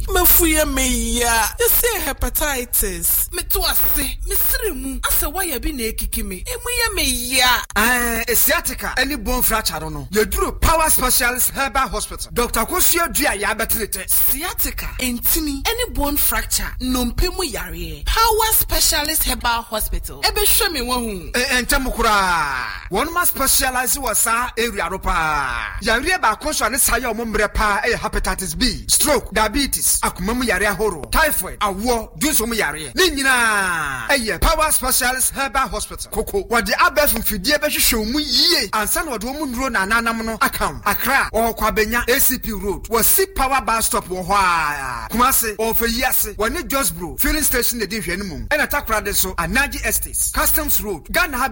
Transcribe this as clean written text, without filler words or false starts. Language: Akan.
Mafuya meya. You say hepatitis. Me to ase. Me sirimu. Ase waya bi na ekiki me. Emuya meya. Sciatica. Any bone fracture no. You do Power Specialist Herbal Hospital. Dr. Kosio Dia ya betrete. Sciatica. Entini. Any bone fracture. Nompemu yare. Power Specialist Herbal Hospital. Ebe show me one. Entemukura. One must specialize wasa area ropa. Yare ba konso ne saye omombre pa hepatitis B, stroke, diabetes, akumemu yare ahoro, typhoid, awo, dunsomu yare. Ni nyina Power Specialist Herbal Hospital. Koko wode abef mfidie be hwehwe mu yie. Ansa na wode omu nduro na nanam no akam. Accra or Kwabenya ACP Road. Was Power Bus Stop wo ho a. Kumase or Feyase, wone Josbro, filling station de hwenu mum. And atakra de so Anaji Estates, Customs Road, Ghana